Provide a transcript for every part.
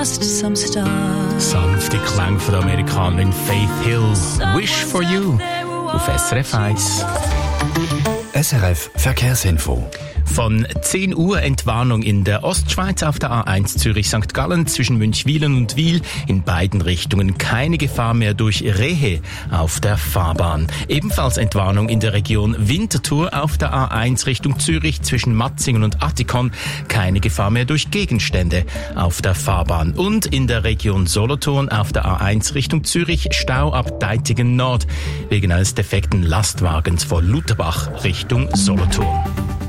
Sanfte Klänge von der Amerikanerin Faith Hill. Wish for You auf SRF 1. SRF Verkehrsinfo. Von 10 Uhr Entwarnung in der Ostschweiz auf der A1 Zürich-St. Gallen zwischen Münchwilen und Wil. In beiden Richtungen keine Gefahr mehr durch Rehe auf der Fahrbahn. Ebenfalls Entwarnung in der Region Winterthur auf der A1 Richtung Zürich zwischen Matzingen und Attikon. Keine Gefahr mehr durch Gegenstände auf der Fahrbahn. Und in der Region Solothurn auf der A1 Richtung Zürich Stau ab Deitigen Nord wegen eines defekten Lastwagens vor Lutherbach Richtung Solothurn.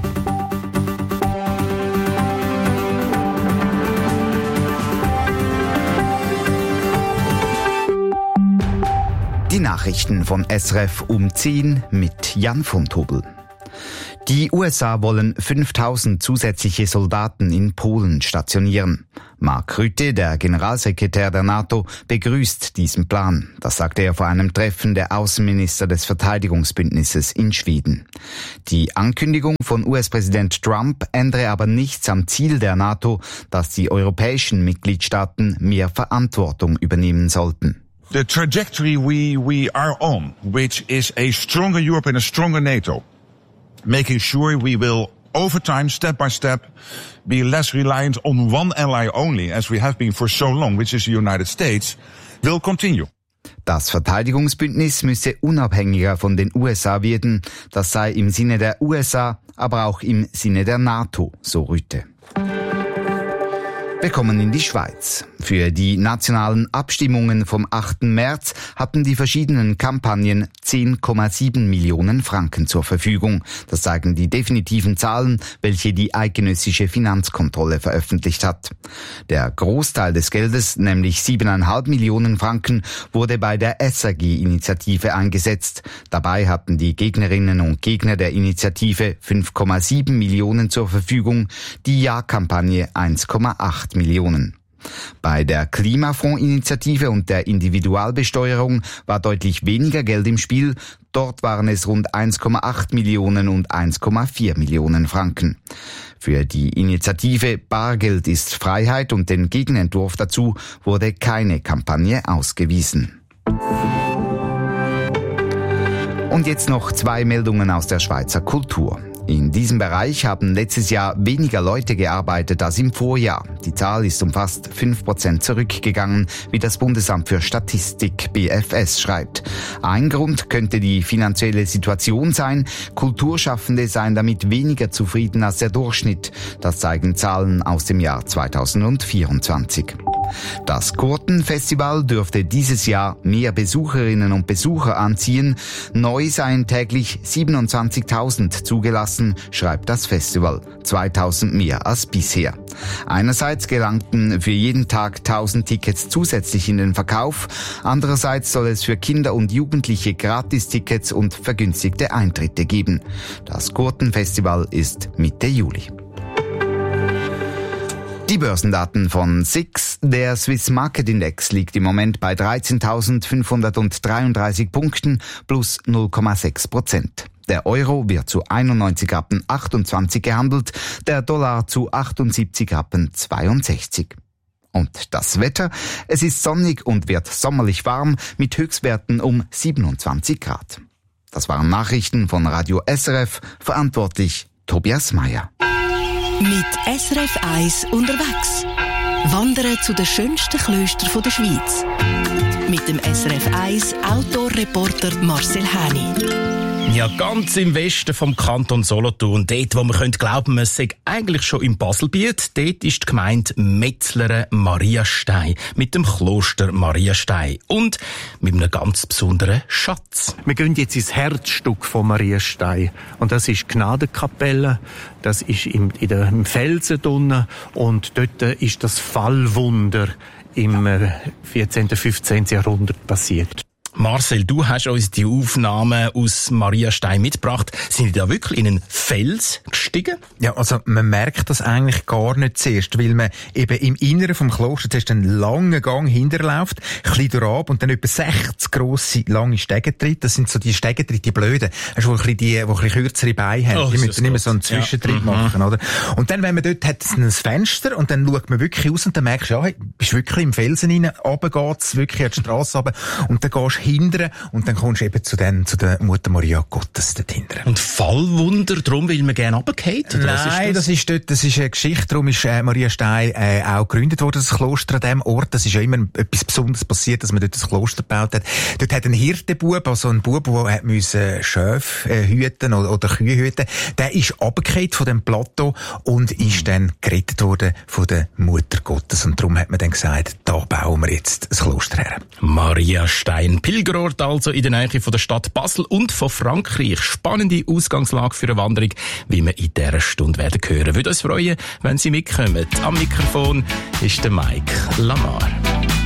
Die Nachrichten von SRF um 10 mit Jan von Tobel. Die USA wollen 5000 zusätzliche Soldaten in Polen stationieren. Mark Rutte, der Generalsekretär der NATO, begrüßt diesen Plan. Das sagte er vor einem Treffen der Außenminister des Verteidigungsbündnisses in Schweden. Die Ankündigung von US-Präsident Trump ändere aber nichts am Ziel der NATO, dass die europäischen Mitgliedstaaten mehr Verantwortung übernehmen sollten. The trajectory we are on, which is a stronger Europe and a stronger NATO, making sure we will, over time, step by step, be less reliant on one ally only, as we have been for so long, which is the United States, will continue. Das Verteidigungsbündnis müsse unabhängiger von den USA werden. Das sei im Sinne der USA, aber auch im Sinne der NATO, so Rutte. Wir kommen in die Schweiz. Für die nationalen Abstimmungen vom 8. März hatten die verschiedenen Kampagnen 10,7 Millionen Franken zur Verfügung. Das zeigen die definitiven Zahlen, welche die eidgenössische Finanzkontrolle veröffentlicht hat. Der Großteil des Geldes, nämlich 7,5 Millionen Franken, wurde bei der SRG-Initiative eingesetzt. Dabei hatten die Gegnerinnen und Gegner der Initiative 5,7 Millionen zur Verfügung, die Ja-Kampagne 1,8 Millionen. Bei der Klimafonds-Initiative und der Individualbesteuerung war deutlich weniger Geld im Spiel. Dort waren es rund 1,8 Millionen und 1,4 Millionen Franken. Für die Initiative Bargeld ist Freiheit und den Gegenentwurf dazu wurde keine Kampagne ausgewiesen. Und jetzt noch 2 Meldungen aus der Schweizer Kultur. In diesem Bereich haben letztes Jahr weniger Leute gearbeitet als im Vorjahr. Die Zahl ist um fast 5% zurückgegangen, wie das Bundesamt für Statistik BFS schreibt. Ein Grund könnte die finanzielle Situation sein. Kulturschaffende seien damit weniger zufrieden als der Durchschnitt. Das zeigen Zahlen aus dem Jahr 2024. Das Kurtenfestival dürfte dieses Jahr mehr Besucherinnen und Besucher anziehen. Neu seien täglich 27.000 zugelassen, schreibt das Festival. 2.000 mehr als bisher. Einerseits gelangten für jeden Tag 1.000 Tickets zusätzlich in den Verkauf. Andererseits soll es für Kinder und Jugendliche Gratistickets und vergünstigte Eintritte geben. Das Kurtenfestival ist Mitte Juli. Die Börsendaten von SIX. Der Swiss Market Index liegt im Moment bei 13.533 Punkten plus 0,6%. Der Euro wird zu 91,28 Rappen gehandelt, der Dollar zu 78,62 Rappen. Und das Wetter? Es ist sonnig und wird sommerlich warm mit Höchstwerten um 27 Grad. Das waren Nachrichten von Radio SRF, verantwortlich Tobias Meyer. Mit SRF 1 unterwegs. Wandern zu den schönsten Klöstern der Schweiz. Mit dem SRF 1 Outdoor-Reporter Marcel Häni. Ja, ganz im Westen vom Kanton Solothurn, dort, wo man glauben, man sei eigentlich schon im Baselbiet, dort ist die Gemeinde Metzleren Mariastein mit dem Kloster Mariastein und mit einem ganz besonderen Schatz. Wir gehen jetzt ins Herzstück von Mariastein und das ist die Gnadenkapelle, das ist im Felsen drinnen und dort ist das Fallwunder im 14. 15. Jahrhundert passiert. Marcel, du hast uns die Aufnahmen aus Mariastein mitgebracht. Sind die da wirklich in einen Fels gestiegen? Ja, also man merkt das eigentlich gar nicht zuerst, weil man eben im Inneren vom Kloster zuerst einen langen Gang hinterläuft, ein bisschen durchab und dann etwa 60 grosse, lange Stegentritte. Das sind so die Stegentritte, die blöden. Hast du, die ein bisschen kürzere Beine haben. Die müssen immer so einen Zwischentritt machen, oder? Und dann, wenn man dort hat, es ein Fenster und dann schaut man wirklich raus und dann merkst du, ja, hey, bist wirklich im Felsen rein, runter geht's, wirklich an die Strasse runter und dann gehst du hindern und dann kommst du eben zu der Mutter Maria Gottes dort hindern. Und Fallwunder, darum, weil man gerne runtergeht? Nein, das ist eine Geschichte, darum ist Mariastein auch gegründet worden, das Kloster an diesem Ort. Das ist ja immer etwas Besonderes passiert, dass man dort das Kloster gebaut hat. Dort hat ein Hirtenbub, also ein Bub, der Schäfe hüten oder Kühe hüten, der ist runtergefallen von dem Plateau und ist dann gerettet worden von der Mutter Gottes. Und darum hat man dann gesagt, da bauen wir jetzt das Kloster her. Mariastein, Pilgerort also in der Nähe von der Stadt Basel und von Frankreich. Spannende Ausgangslage für eine Wanderung, wie wir in dieser Stunde werden hören. Würde uns freuen, wenn Sie mitkommen. Am Mikrofon ist der Mike Lamar.